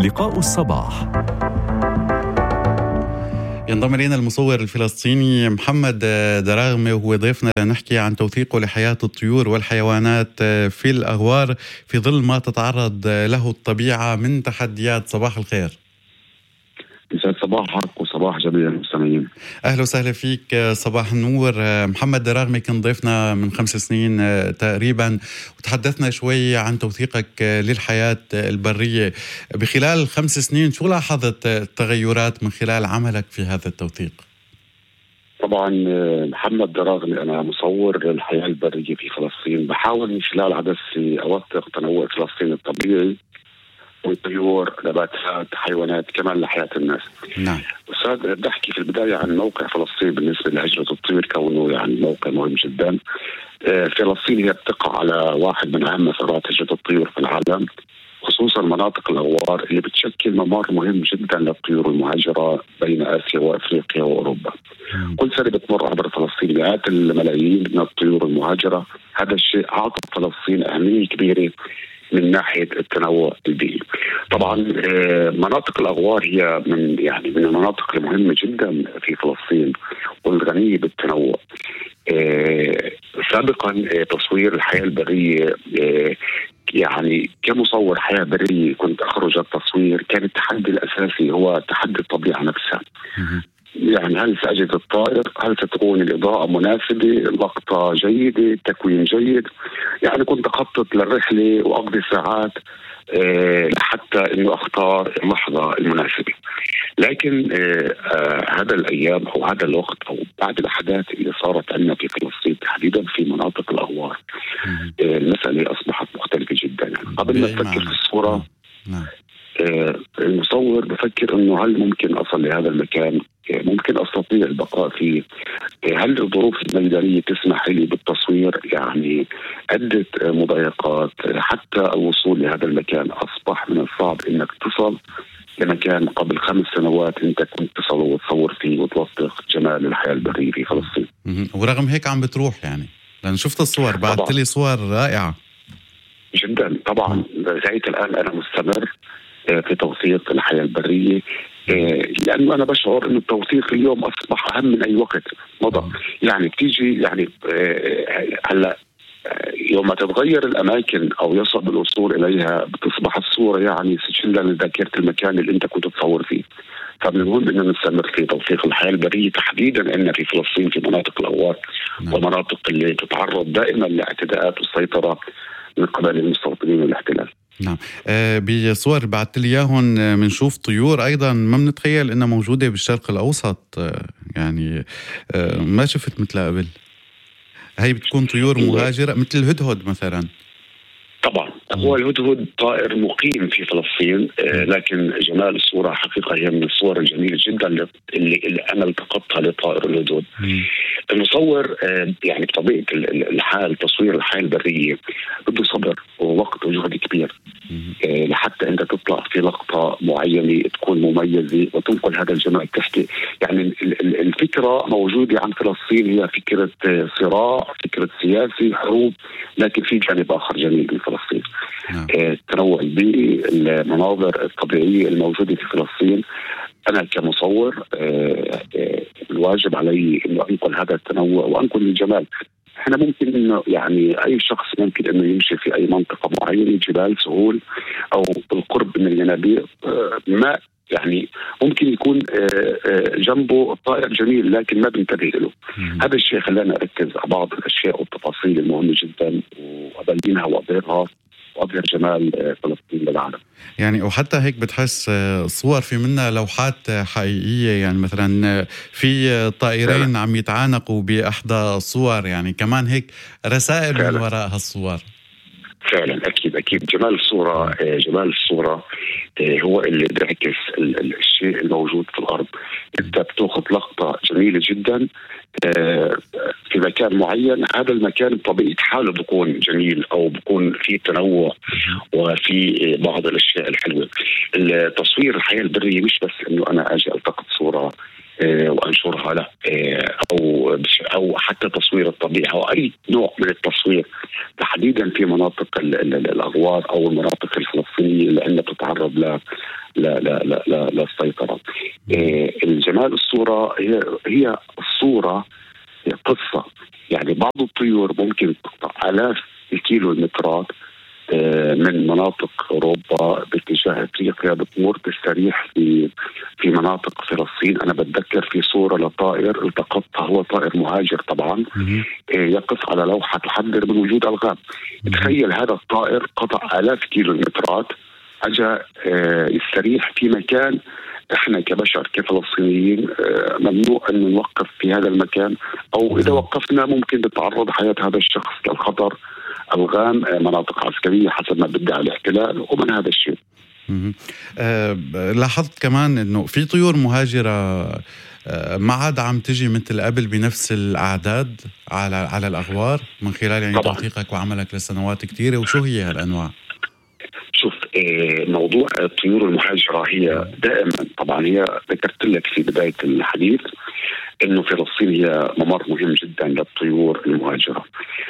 لقاء الصباح. ينضم إلينا المصور الفلسطيني محمد دراغمي وهو ضيفنا لنحكي عن توثيقه لحياة الطيور والحيوانات في الأغوار في ظل ما تتعرض له الطبيعة من تحديات. صباح الخير. يسعد صباحك وصباح جميع المستمعين. أهلا وسهلا فيك. صباح النور. محمد دراغمي كان ضيفنا من 5 سنين تقريبا، وتحدثنا شوي عن توثيقك للحياة البرية. بخلال 5 سنين شو لاحظت التغيرات من خلال عملك في هذا التوثيق؟ طبعا محمد دراغمي، أنا مصور الحياة البرية في فلسطين. بحاول من خلال عدسي أوثق تنوع فلسطين الطبيعي والطيور، نباتات، حيوانات، كمان لحياة الناس. نعم. أستاذ، بدي أحكي في البداية عن موقع فلسطين بالنسبة لهجرة الطيور، كونه يعني موقع مهم جدا. فلسطين هي بتقع على واحد من أهم مسارات هجرة الطيور في العالم، خصوصا مناطق الأغوار اللي بتشكل ممر مهم جدا للطيور المهاجرة بين آسيا وأفريقيا وأوروبا. كل سنة بتمر عبر فلسطين مئات الملايين من الطيور المهاجرة. هذا الشيء أعطى فلسطين أهمية كبيرة من ناحية التنوع البيئي. طبعا مناطق الأغوار هي من المناطق المهمة جدا في فلسطين والغنية بالتنوع. سابقا تصوير الحياة البرية، يعني كمصور حياة برية كنت أخرج التصوير، كان التحدي الأساسي هو تحدي الطبيعة نفسها. يعني هل سأجد الطائر؟ هل ستكون الإضاءة مناسبة؟ اللقطة جيدة؟ التكوين جيد؟ يعني كنت أخطط للرحلة وأقضي ساعات حتى أنه أختار اللحظة المناسبة. لكن هذا الأيام أو هذا الوقت أو بعد الأحداث اللي صارت عندنا في فلسطين تحديدا في مناطق الأغوار، المسألة أصبحت مختلفة جدا. يعني قبل ما تفكر في الصورة، المصور بفكر انه هل ممكن اصل لهذا المكان؟ ممكن استطيع البقاء فيه؟ هل الظروف الميدانية تسمح لي بالتصوير؟ يعني عدة مضايقات. حتى الوصول لهذا المكان اصبح من الصعب انك تصل لمكان قبل 5 سنوات انت كنت تصل وتصور فيه وتوثق جمال الحياة البرية في فلسطين. ورغم هيك عم بتروح، يعني لأن شفت الصور، بعثت لي صور رائعة جدا. طبعا لغاية الآن أنا مستمر في توثيق الحياة البرية، لأنه أنا بشعر أن التوثيق اليوم أصبح أهم من أي وقت مضى. يعني بتيجي يعني هلا يوم ما تتغير الأماكن أو يصعب الوصول إليها بتصبح الصورة يعني سجلا لذاكرة المكان اللي أنت كنت تصور فيه. فمن المهم أن نستمر في توثيق الحياة البرية تحديدا أن في فلسطين في مناطق الأغوار والمناطق اللي تتعرض دائما لاعتداءات والسيطرة من قبل المستوطنين والاحتلال. نعم. بصور بعثت لي اياهم بنشوف طيور ايضا ما بنتخيل انها موجوده بالشرق الاوسط. يعني ما شفت مثلها قبل. هي بتكون طيور مهاجره مثل الهدهد مثلا. طبعا هو الهدهد طائر مقيم في فلسطين، لكن جمال الصورة حقيقة هي من الصور الجميلة جدا اللي أنا التقطتها لطائر الهدهد. المصور يعني بطبيعة الحال تصوير الحياة البرية بده صبر ووقت وجهد كبير لحتى أنت تطلع في لقطة معينة تكون مميزة وتنقل هذا الجمال تحكي. يعني الفكرة موجودة عن فلسطين هي فكرة صراع، فكرة سياسي، حروب، لكن في جانب آخر جميل من فلسطين. التنوع البيئي، المناظر الطبيعية الموجودة في فلسطين. أنا كمصور الواجب علي إنه أنقل هذا التنوع وأنقل الجمال. إحنا ممكن إنه يعني أي شخص ممكن إنه يمشي في أي منطقة معينة، جبال، سهول، أو بالقرب من الينابيع، ما يعني ممكن يكون جنبه طائر جميل لكن ما بينتبه له. هذا الشيء خلانا أركز على بعض الأشياء والتفاصيل المهمة جدا وأبينها وأظهرها وأظهر جمال فلسطين للعالم. يعني وحتى هيك بتحس صور في منها لوحات حقيقية. يعني مثلا في طائرين عم يتعانقوا بأحدى الصور، يعني كمان هيك رسائل من وراء هالصور. فعلا أكيد جمال الصورة هو اللي بيعكس الشيء الموجود في الأرض. أنت بتاخذ لقطة جميلة جدا في مكان معين، هذا المكان بطبيعة حاله بيكون جميل أو بيكون فيه تنوع وفي بعض الأشياء الحلوة. التصوير الحياة البرية مش بس إنه أنا أجي ألتقط صورة وأنشرها، لا، أو حتى تصوير الطبيعة أو أي نوع من التصوير تحديدا في مناطق الأغوار أو المناطق الفلسطينية اللي عندها تتعرض للسيطرة. الجمال الصورة هي الصورة، هي قصة. يعني بعض الطيور ممكن تقطع آلاف الكيلومترات من مناطق أوروبا باتجاه أفريقيا، بتمر تستريح في مناطق فلسطين. أنا بتذكر في صورة لطائر التقطها، هو طائر مهاجر طبعا، يقف على لوحة تحذر من وجود ألغام. تخيل هذا الطائر قطع آلاف كيلومترات، أجا يستريح في مكان احنا كبشر كفلسطينيين ممنوع ان نوقف في هذا المكان، او اذا وقفنا ممكن تتعرض حياة هذا الشخص للخطر. ألغام، مناطق عسكرية حسب ما بدعي الاحتلال، ومن هذا الشيء. لاحظت كمان انه في طيور مهاجرة ما عاد عم تجي مثل قبل بنفس الأعداد على الأغوار، من خلال يعني توثيقك وعملك لسنوات كثيرة. وشو هي هالأنواع؟ شوف، موضوع الطيور المهاجرة هي دائما، طبعا هي ذكرت لك في بداية الحديث انه فلسطين هي ممر مهم جدا للطيور المهاجرة.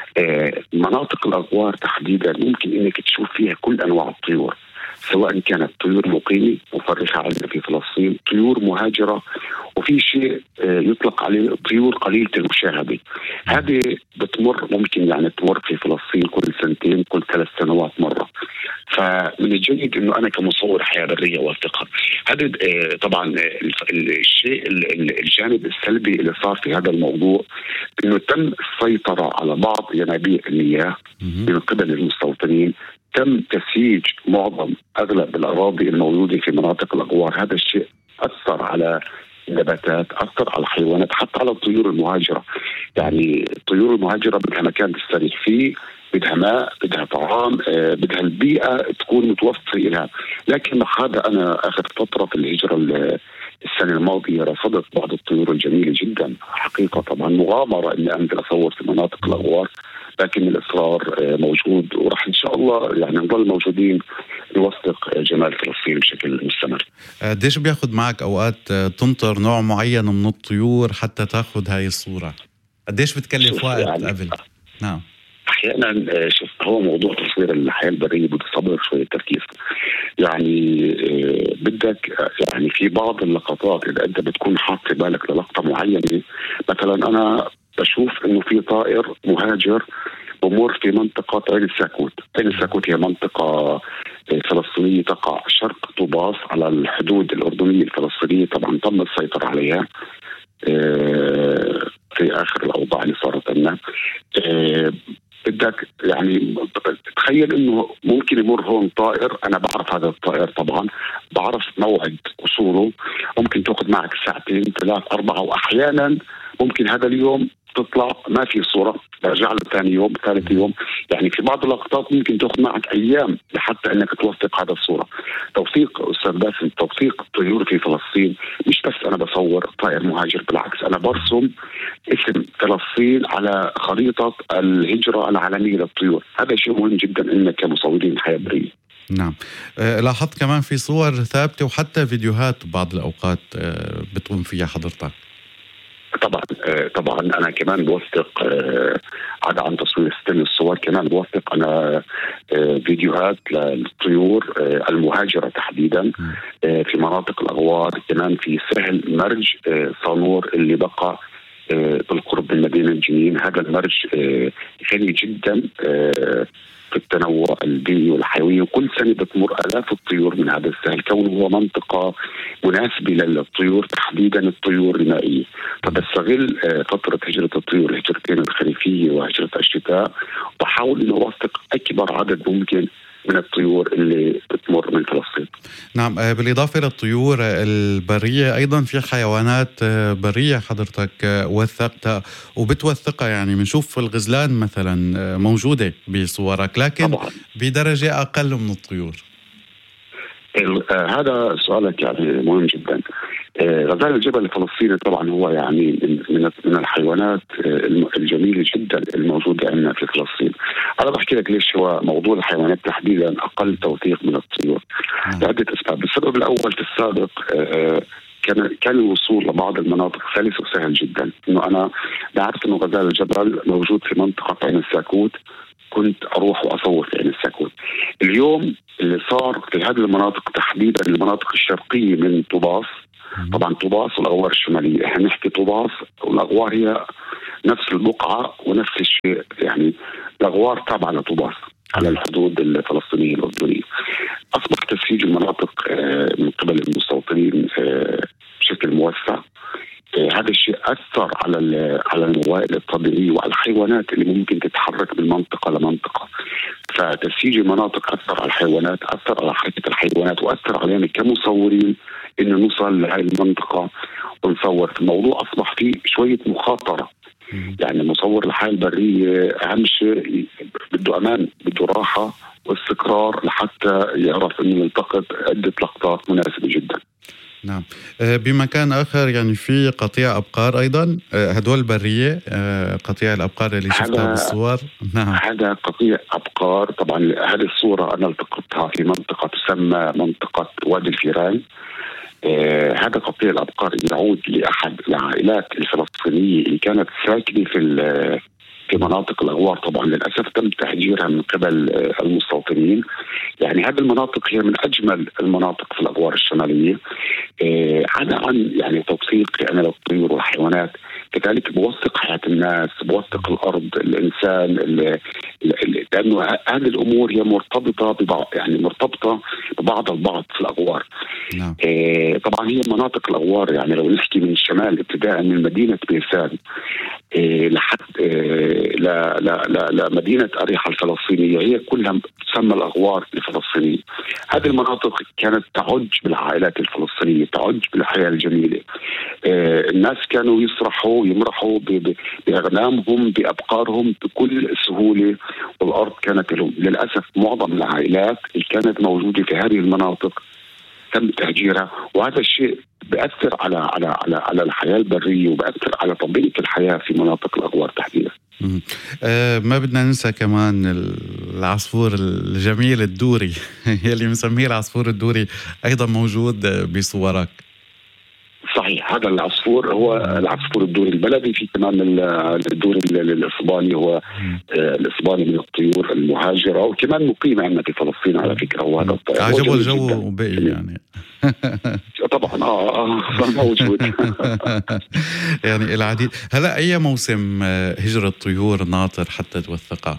مناطق الأغوار تحديدا ممكن انك تشوف فيها كل انواع الطيور، سواء كانت طيور مقيمة مفرخة عندنا في فلسطين، طيور مهاجرة، وفي شيء يطلق عليه طيور قليلة المشاهدة. هذه بتمر، ممكن يعني تمر في فلسطين كل سنتين، كل 3 سنوات مرة. فمن الجيد انه انا كمصور حياه بريه اوثقها. هذا طبعا الشيء الجانب السلبي اللي صار في هذا الموضوع انه تم السيطره على بعض ينابيع المياه من قبل المستوطنين، تم تسييج اغلب الاراضي الموجوده في مناطق الاغوار. هذا الشيء اثر على النباتات، اثر على الحيوانات، حتى على الطيور المهاجره. يعني الطيور المهاجره بدها مكان تستريح فيه، بدها ماء، بدها طعام، بدها البيئة تكون متوفرة لها. لكن مع هذا أنا آخر فترة في الهجرة السنة الماضية رصدت بعض الطيور الجميلة جدا. حقيقة طبعا مغامرة أني أنزل أصور في مناطق الأغوار، لكن الإصرار موجود، ورح إن شاء الله يعني نضل موجودين نوثق جمال فلسطين بشكل مستمر. قديش بياخد معك أوقات تنطر نوع معين من الطيور حتى تاخد هاي الصورة؟ قديش بتكلف وقت يعني قبل؟ نعم. احيانا شوف، هو موضوع تصوير الحياه البريه بده صبر، شويه تركيز. يعني بدك يعني في بعض اللقطات اذا انت بتكون حاط في بالك للقطه معينه، مثلا انا بشوف انه في طائر مهاجر بمر في منطقه عين الساكوت. عين الساكوت هي منطقه فلسطينيه تقع شرق طوباس على الحدود الاردنيه الفلسطينيه، طبعا تم السيطره عليها في اخر الاوضاع اللي صارت لنا. بدك يعني تخيل انه ممكن يمر هون طائر، انا بعرف هذا الطائر طبعا، بعرف موعد وصوله، ممكن تاخذ معك 2 3 4 واحيانا ممكن هذا اليوم تطلع ما في صورة، برجع له ثاني يوم ثالث يوم. يعني في بعض اللقطات ممكن تاخذ معك ايام لحتى انك توثق هذا الصورة. توثيق استاذ باسم، توثيق الطيور في فلسطين مش بس انا بصور طائر مهاجر، بالعكس انا برسم اسم فلسطين على خريطة الهجرة العالمية للطيور. هذا شيء مهم جدا انك كمصورين حياة برية. نعم. لاحظت كمان في صور ثابتة وحتى فيديوهات بعض الأوقات بتقوم فيها حضرتك. طبعا انا كمان بوثق عدا عن تصوير ستيل الصور، كمان بوثق انا فيديوهات للطيور المهاجره تحديدا في مناطق الاغوار. كمان في سهل مرج صانور اللي بقى بالقرب من مدينه جنين. هذا المرج غني جدا في التنوع البيئي والحيوي، وكل سنة بتمر آلاف الطيور من هذا السهل، كونه هو منطقة مناسبة للطيور تحديدا الطيور المائية. فبستغل فترة هجرة الطيور، الهجرتين الخريفية وهجرة الشتاء، وبحاول إنه أوثق أكبر عدد ممكن من الطيور اللي بتمر من فلسطين. نعم. بالإضافة للطيور البرية أيضا في حيوانات برية حضرتك وثقتها وبتوثقها، يعني بنشوف الغزلان مثلا موجودة بصورك لكن طبعا بدرجة أقل من الطيور. هذا سؤالك يعني مهم جدا. غزال الجبل الفلسطيني طبعا هو يعني من الحيوانات الجميلة جدا الموجودة عندنا في فلسطين. أنا بحكي لك ليش هو موضوع الحيوانات تحديدا أقل توثيق من الطيور لعدة أسباب. السبب الأول في السابق كان الوصول لبعض المناطق سلس وسهل جدا. إنه أنا بعرف إنه غزال الجبل موجود في منطقة عين الساكوت، كنت أروح وأصور في عين السكون. اليوم اللي صار في هذه المناطق تحديدا المناطق الشرقية من طوباس، طبعا طوباس والأغوار الشمالية، احنا نحكي طوباس والأغوار هي نفس البقعة ونفس الشيء، يعني الأغوار تابعة لطوباس على الحدود الفلسطينية الأردنية. أصبح تسييج المناطق من قبل المستوطنين بشكل موسع. هذا الشيء أثر على الموائل الطبيعية وعلى الحيوانات اللي ممكن تتحرك من منطقة لمنطقة. فتسييج المناطق أثر على الحيوانات، أثر على حركة الحيوانات، وأثر علينا كمصورين إنه نوصل لهذه المنطقة ونصور. في الموضوع أصبح فيه شوية مخاطرة. يعني مصور الحياة البرية أهم شيء بده أمان، بده راحة واستقرار لحتى يعرف إنه يلتقط عدة لقطات مناسبة جدا. نعم. بمكان آخر يعني في قطيع أبقار أيضا، هدول البرية، قطيع الأبقار اللي شفتها بالصور. نعم. هذا قطيع أبقار. طبعا هذه الصورة أنا التقطتها في منطقة تسمى منطقة وادي الفيران. هذا قطيع الأبقار يعود لأحد العائلات الفلسطينية اللي كانت ساكنة في مناطق الأغوار. طبعا للأسف تم تهجيرها من قبل المستوطنين. يعني هذه المناطق هي من أجمل المناطق في الأغوار الشمالية. عن يعني توثيقي أنا للطيور والحيوانات، كذلك بوثق حياة الناس، بوثق الأرض، الإنسان، لأنه هذه الأمور هي مرتبطة ببعض، يعني مرتبطة ببعض البعض في الأغوار. نعم. طبعا هي مناطق الأغوار، يعني لو نحكي من الشمال ابتداء من مدينة بيسان لحد لمدينة أريحة الفلسطينية، هي كلها تسمى الأغوار الفلسطينية. هذه المناطق كانت تعج بالعائلات الفلسطينية، تعج بالحياة الجميلة. الناس كانوا يمرحوا بأغنامهم بأبقارهم بكل سهولة، والأرض كانت لهم. للأسف معظم العائلات اللي كانت موجودة في هذه المناطق تم تهجيرها، وهذا الشيء بأثر على الحياة البرية وبأثر على طبيعة الحياة في مناطق الأغوار تحديدا. ما بدنا ننسى كمان العصفور الجميل الدوري يلي مسميه العصفور الدوري، أيضا موجود بصورك. صحيح، هذا العصفور هو العصفور الدوري البلدي. في كمان الدوري الإسباني، هو الإسباني من الطيور المهاجرة وكمان مقيم عندنا في فلسطين على فكرة. وهذا عجبه الجو وبقي يعني طبعا موجود يعني العديد. هلا أي موسم هجرة الطيور ناطر حتى توثقها؟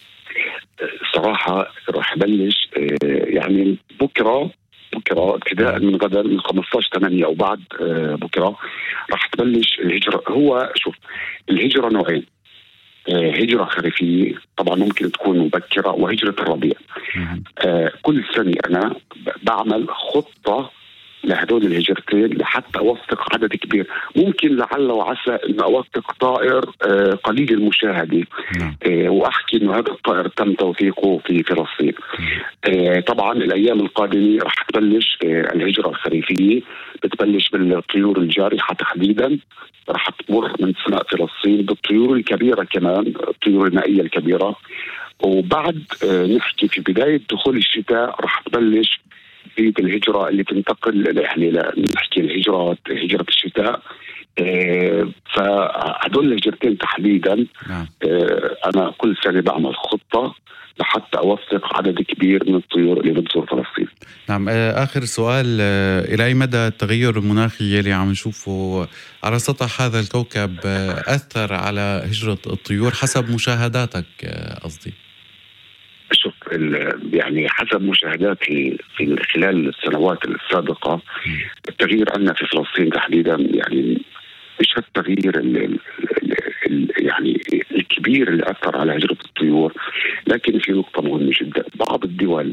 صراحة رح بلش يعني بكرة ابتداء من غدا من 15/8 أو بعد بكرة رح تبلش الهجرة. هو شوف، الهجرة نوعين، هجرة خريفية طبعا ممكن تكون مبكرة، وهجرة الربيع. كل سنة أنا بعمل خطة لهدول الهجرتين لحتى أوثق عدد كبير. ممكن لعل وعسى أن أوثق طائر قليل المشاهدة وأحكي أنه هذا الطائر تم توثيقه في فلسطين. طبعا الأيام القادمة رح تبلش الهجرة الخريفية، بتبلش بالطيور الجارحة تحديدا، رح تمر من سماء فلسطين بالطيور الكبيرة كمان، الطيور المائية الكبيرة. وبعد نحكي في بداية دخول الشتاء رح تبلش بالهجرة اللي تنتقل، يعني نحكي هجرة الشتاء. فهدول الهجرتين تحديدا أنا كل سنة بعمل خطة لحتى أوثق عدد كبير من الطيور اللي بتزور فلسطين. نعم. آخر سؤال، إلى أي مدى التغير المناخي اللي عم نشوفه على سطح هذا الكوكب أثر على هجرة الطيور حسب مشاهداتك قصدي؟ شوف، يعني حسب مشاهداتي في خلال السنوات السابقة، التغيير عندنا في فلسطين تحديدا يعني مش التغيير يعني الكبير اللي أثر على هجرة الطيور، لكن في نقطة مهمة جدا. بعض الدول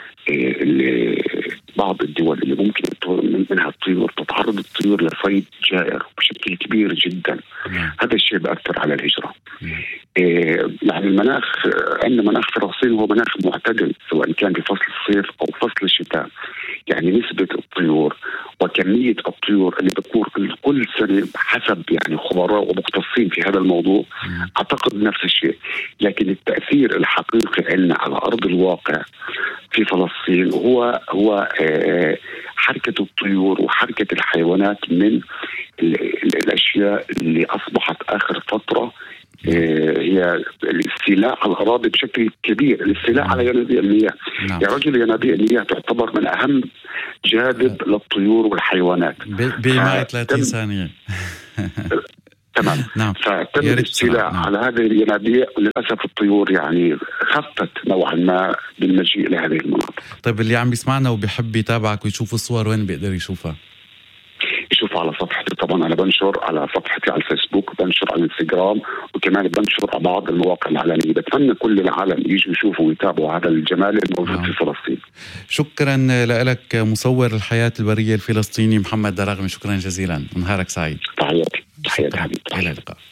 اللي ممكن منها الطيور تتعرض الطيور لصيد جائر بشكل كبير جدا. هذا الشيء بأثر على الهجرة. يعني المناخ عندنا، مناخ فلسطين هو مناخ معتدل سواء كان في فصل الصيف أو فصل الشتاء. يعني نسبة الطيور وكمية الطيور اللي بتمر كل سنة حسب يعني خبراء ومختصين في هذا الموضوع أعتقد نفس الشيء. لكن التأثير الحقيقي عندنا على أرض الواقع في فلسطين هو حركة الطيور وحركة الحيوانات من الأشياء اللي أصبحت آخر فترة هي الاستيلاء على الأراضي بشكل كبير، الاستيلاء على ينابيع المياه. يا رجل ينابيع المياه تعتبر من أهم جاذب للطيور والحيوانات. بمعي 30 ثانية. تمام. نعم. فتم الاستيلاء على هذه الينابيع، وللأسف الطيور يعني خفت نوعا ما بالمجيء لهذه المناطق. طيب اللي عم يسمعنا وبيحب يتابعك ويشوف الصور وين بيقدر يشوفها؟ يشوف على صفحتي طبعا، أنا بنشر على صفحتي على الفيسبوك، بنشر على الانستغرام، وكمان بنشر على بعض المواقع العالمية. بتمنى كل العالم يجوا يشوفوا ويتابعوا هذا الجمال الموجود في فلسطين. شكرا لك مصور الحياة البرية الفلسطيني محمد دراغمي، شكرا جزيلا، نهارك سعيد. تحياتي حبيبي. إلى اللقاء.